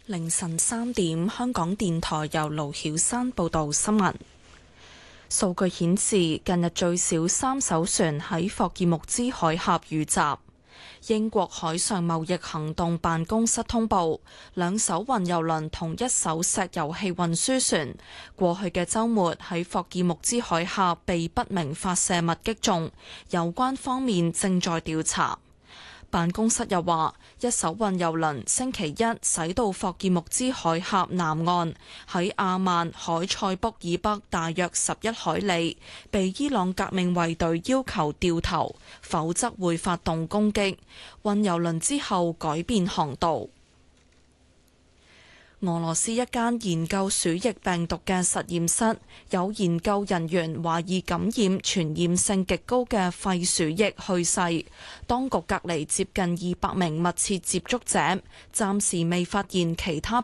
凌晨3點，香港電台由盧曉山報道新聞。數據顯示，近日最少3艘船喺霍爾木茲海峽遇襲。英國海上貿易行動辦公室通報，2艘運油輪同1艘石油氣運輸船過去嘅週末喺霍爾木茲海峽被不明發射物擊中，有關方面正在調查。辦公室又話，1艘運油輪星期一駛到霍爾木茲海峽南岸，喺阿曼海塞卜以北大約11海里，被伊朗革命衛隊要求掉頭，否則會發動攻擊。運油輪之後改變航道。俄羅斯一間研究鼠疫病毒嘅實驗室，有研究人員懷疑感染傳染性極高嘅肺鼠疫去世，當局隔離接近200名密切接觸者，暫時未發現其他